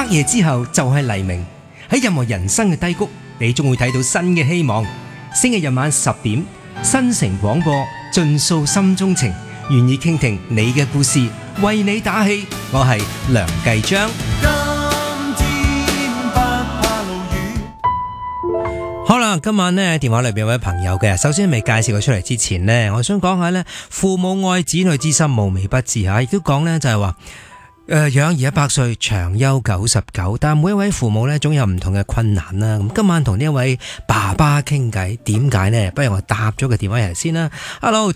夜之後就係黎明，喺任何人生嘅低谷，你終會睇到新嘅希望。星期日晚10點，新城廣播盡訴心中情，願意傾聽你嘅故事，為你打氣。我係梁繼章。好啦，今晚呢電話裏邊有位朋友嘅，首先未介紹佢出嚟之前呢，我想講下呢，父母愛子女之心無微不至吓，亦都講呢就係話養兒100歲，長憂99，但每一位父母呢總有唔同嘅困難啦。咁今晚同呢一位爸爸傾偈，點解呢？不如我搭咗個電話嚟先啦。Hello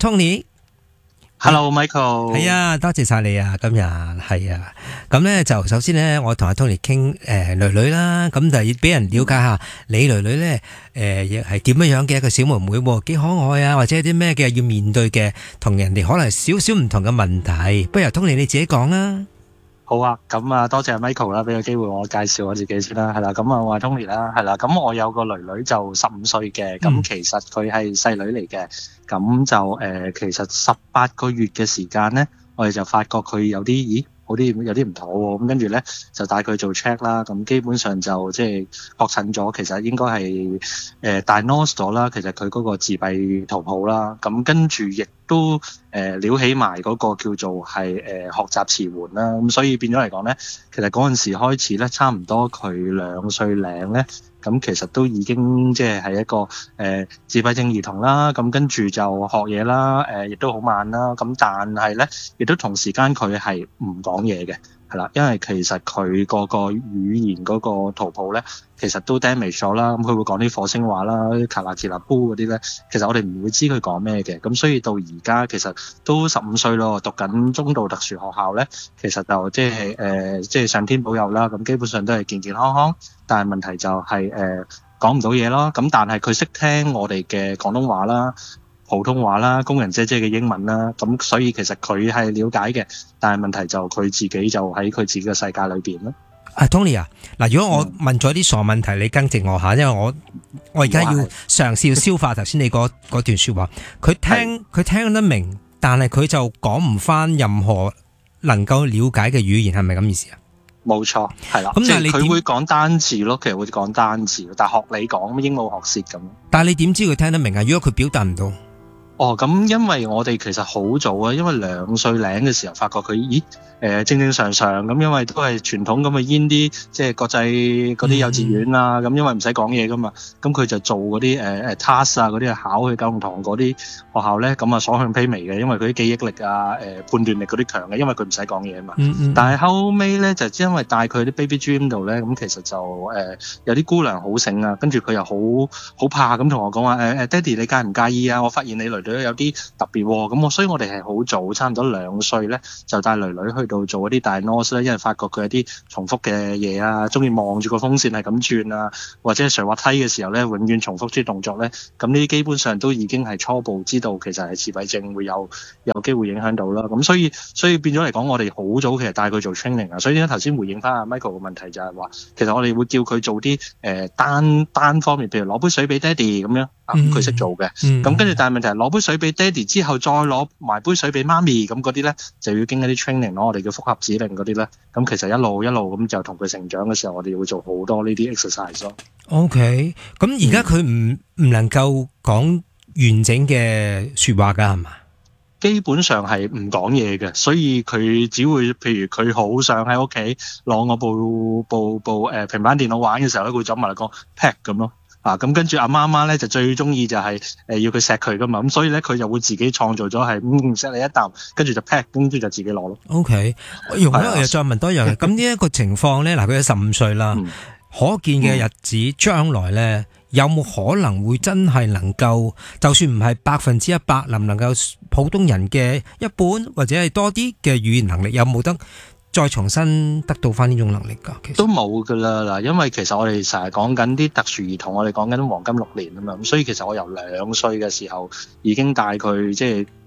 Tony。Hello Michael。 係啊，多謝晒你啊，今日係啊。咁呢就首先呢，我同阿 Tony 傾女女啦，咁就要俾人了解下你女女呢係點樣嘅一個小妹妹，幾可愛啊，或者有啲咩嘅要面對嘅同人哋可能少少唔同嘅問題，不如由 Tony 你自己講啦。 好啊，咁啊多謝 Michael 啦，俾個機會我介紹我自己先啦，係啦，咁啊我係 Tony 啦，係啦，咁我有個女女就15歲嘅，咁其實佢係細女嚟嘅，咁就其實18個月嘅時間咧，我哋就發覺佢有啲有啲唔妥喎，咁跟住咧就帶佢做 check 啦，咁基本上就即係確診咗，其實應該係diagnose 咗啦，其實佢嗰個自閉圖譜啦，咁跟住亦都撩起埋嗰個叫做係學習遲緩啦，咁所以變咗嚟講咧，其實嗰陣時開始咧，差唔多佢2歲零咧，咁其實都已經即係一個自閉症兒童啦，咁跟住就學嘢啦，亦都好慢啦，咁但係咧，亦都同時間佢係唔講嘢嘅，係啦，因為其實佢嗰個語言嗰個圖譜咧，其實都 damage 咗啦，咁佢會講啲火星話啦，啲卡拉奇納布嗰啲咧，其實我哋唔會知佢講咩嘅，咁所以到而家其實都15歲咯，讀緊中度特殊學校咧，其實就即係上天保佑啦，咁基本上都係健健康康，但係問題就係講唔到嘢咯，咁但係佢識聽我哋嘅廣東話啦、普通話啦、工人姐姐嘅英文啦，咁所以其實佢係了解嘅，但係問題就佢自己就喺佢自己嘅世界裏邊咯。 Tony 啊，嗱，如果我問咗啲傻問題，你更正我下，因為我而家要嘗試要消化頭先你嗰段說話，佢聽得明，但係佢就講唔翻任何能夠了解嘅語言，係咪咁意思啊？ 冇錯，係啦。咁但係佢會講單字咯，其實會講單字，但係學你講鸚鵡學舌咁。但係你點知佢聽得明啊？如果佢表達唔到？咁因為我哋其實好早啊，因為2歲零嘅時候發覺佢，正正常常咁，因為都係傳統咁嘅煙啲，即係國際嗰啲幼稚園啊，咁因為唔使講嘢噶嘛，咁佢就做嗰啲task 啊，嗰啲考去九龍塘嗰啲學校咧，咁啊所向披靡嘅，因為佢啲記憶力啊、判斷力嗰啲強嘅，因為佢唔使講嘢啊嘛。但係後尾咧就因為帶佢啲 baby gym 度咧，咁其實就有啲姑娘好醒啊，跟住佢又好怕咁同我講話爹哋你介唔介意啊？我發現你女女有啲特別喎，咁所以我哋係好早，差唔多2歲咧就帶女女去到做一啲 diagnose 咧，因為發覺佢有啲重複嘅嘢啊，中意望住個風扇係咁轉啊，或者上滑梯嘅時候咧，永遠重複啲動作咧，咁呢啲基本上都已經係初步知道其實係自閉症會有機會影響到啦。咁所以變咗嚟講，我哋好早其實帶佢做 training 啊。所以咧頭先回應翻阿 Michael 嘅問題就係話，其實我哋會叫佢做啲單方面，譬如攞杯水俾爹哋咁樣，咁佢識做嘅。咁跟住但係問題係攞杯水俾爹哋之後，再攞埋杯水俾媽咪，咁嗰啲咧就要經一啲 training 咯，我哋叫複合指令嗰啲咧。咁其實一路咁就同佢成長嘅時候，我哋會做好多呢啲 exercise 咯。OK， 咁而家佢唔能夠講完整嘅說話噶係嘛？基本上係唔講嘢嘅，所以佢只會譬如佢好想喺屋企攞我部平板電腦玩嘅時候咧，會走埋嚟講 pet 咁咯。咁跟住阿媽咧就最中意就係要佢錫佢噶嘛，咁所以咧佢就會自己創造咗係錫你一啖，跟住就 pet，跟住就自己攞咯。OK， 容許我又再問多一樣，咁呢一個情況咧，嗱佢15歲啦，可見嘅日子將來咧，有冇可能會真係能夠，就算唔係100%，能唔能夠普通人嘅一半或者係多啲嘅語言能力，有冇得再重新得到翻呢種能力㗎？其實都冇㗎啦嗱，因為其實我哋成日講緊啲特殊兒童，我哋講緊黃金6年啊嘛，咁所以其實我由2歲嘅時候已經帶佢即係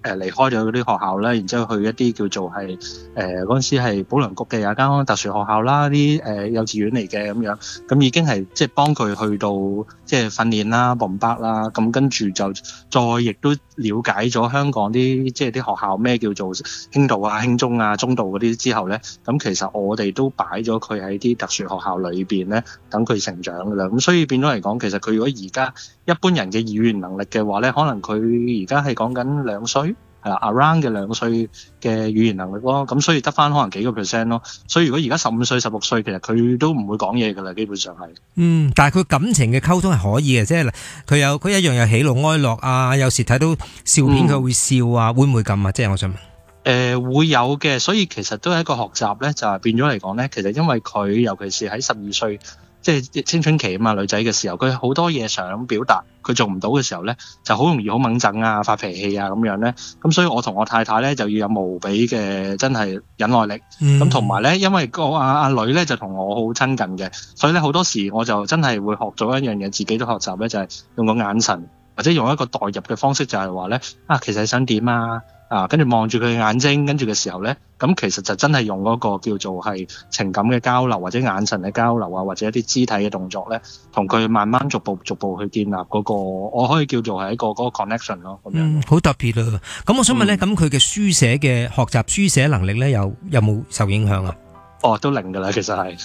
離開咗嗰啲學校咧，然之後去一啲叫做係嗰陣時係保良局嘅有一間特殊學校啦，啲幼稚園嚟嘅咁樣，咁已經係即係幫佢去到即係訓練啦、蹦巴啦，咁跟住就再亦都了解咗香港啲即係啲學校咩叫做輕度啊、輕中啊、中度嗰啲之後咧，咁其實我哋都擺咗佢喺啲特殊學校裏邊咧，等佢成長㗎啦。咁所以變咗嚟講，其實佢如果而家一般人嘅語言能力嘅話咧，可能佢而家係講緊2歲。around 嘅2歲嘅語言能力咯，咁所以得翻可能幾個 percent 咯。所以如果而家15歲、16歲，其實佢都唔會講嘢噶啦，基本上係。 但係佢感情嘅溝通係可以嘅，即係佢一樣有喜怒哀樂啊，有時睇到笑片佢會笑啊，會唔會咁啊？即係我想問。 會有嘅，所以其實都係一個學習咧，就係變咗嚟講咧，其實因為佢尤其是喺12歲。即係青春期啊嘛，女仔嘅時候，佢好多嘢想表達，佢做唔到嘅時候咧，就好容易好掹憎啊、發脾氣啊咁樣咧。咁所以我同我太太咧就要有無比嘅真係忍耐力。咁同埋咧，因為個阿女咧就同我好親近嘅，所以咧好多時我就真係會學咗一樣嘢，自己都學習咧，就係用個眼神或者用一個代入嘅方式，就係話咧其實你想點啊？跟住望住佢嘅眼睛，跟住嘅時候咧，咁其實就真係用嗰個叫做係情感嘅交流，或者眼神嘅交流啊，或者一啲肢體嘅動作咧，同佢慢慢逐步去建立嗰個，我可以叫做係一個嗰個 connection 咯，咁樣。 好特別啊！咁我想問咧，咁佢嘅書寫嘅學習書寫能力咧，有冇受影響啊？ 都零噶啦，其實係。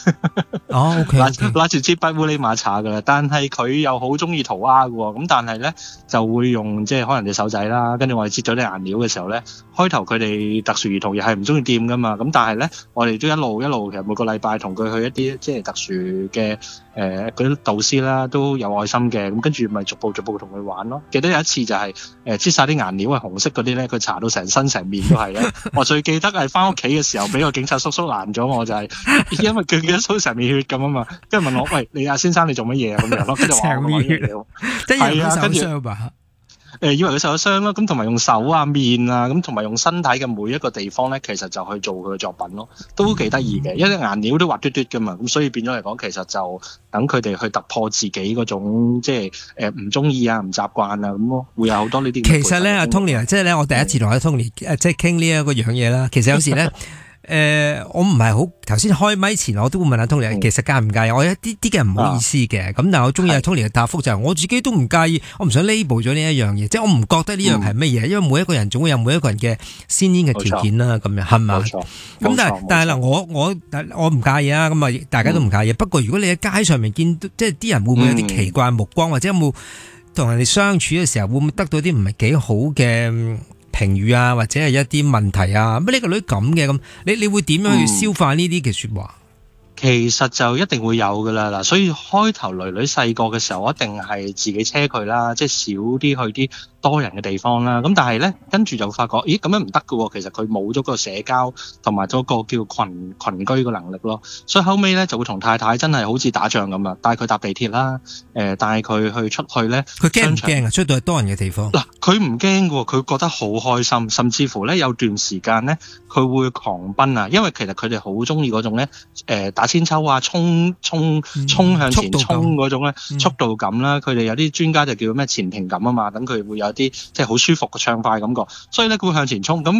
OK。 拿住支筆烏哩馬查噶啦，但係佢又好中意塗鴉嘅喎，咁但係咧就會用即係可能隻手仔啦，跟住我哋擠咗啲顏料嘅時候咧，開頭佢哋特殊兒童又係唔中意掂噶嘛，咁但係咧我哋都一路其實每個禮拜同佢去一啲即係特殊嘅嗰啲導師啦，都有愛心嘅，咁跟住咪逐步同佢玩咯。記得有一次就係擠晒啲顏料係紅色嗰啲咧，佢搽到成身成面都係咧。我最記得係翻屋企嘅時候，俾個警察叔叔攔咗我，就係因為佢記得蘇成面血咁啊嘛，跟住問我喂，你阿先生你做乜嘢啊咁樣咯，跟住話我玩嘢咯，係啊，跟住以為佢受咗傷咯，咁同埋用手啊、面啊，咁同埋用身體嘅每一個地方咧，其實就去做佢嘅作品咯，都幾得意嘅，因為顏料都滑嘟嘟噶嘛，咁所以變咗嚟講，其實就等佢哋去突破自己嗰種即係唔中意啊、唔習慣啊咁咯，會有好多呢啲。 其實咧，阿 Tony 啊，即係咧，我第一次同阿 Tony 即係傾呢一個樣嘢啦。其實有時咧。我唔係好頭先開咪前，我都會問阿 Tony，其實介唔介意？我有一啲嘅唔好意思嘅，咁但係我中意阿 Tony 嘅答覆就係我自己都唔介意，我唔想 label 咗呢一樣嘢，即係我唔覺得呢樣係乜嘢，因為每一個人總會有每一個人嘅先天嘅條件啦，咁樣係嘛？咁但係嗱，我唔介意啊，咁啊大家都唔介意。不過如果你喺街上面見到，即係啲人會唔會有啲奇怪目光，或者有冇同人哋相處嘅時候，會唔會得到啲唔係幾好嘅評語啊，或者係一啲問題啊？乜呢個女咁嘅咁，你會點樣去消化呢啲嘅說話？ 其實就一定會有噶啦，嗱，所以開頭女細個嘅時候，我一定係自己車佢啦，即係少啲去啲多人嘅地方啦。咁但係咧，跟住就發覺，咦咁樣唔得噶喎，其實佢冇咗個社交同埋咗個叫群居嘅能力咯。所以後尾咧就會同太太真係好似打仗咁啊，帶佢搭地鐵啦，帶佢去出去咧。 佢驚唔驚啊？出到去多人嘅地方。 嗱，佢唔驚噶喎，佢覺得好開心，甚至乎咧有段時間咧，佢會狂奔啊，因為其實佢哋好中意嗰種咧，打千秋啊，衝向前衝嗰種咧，速度感啦，佢哋有啲專家就叫咩前庭感啊嘛，等佢會有啲即係好舒服嘅暢快感覺，所以咧佢會向前衝咁。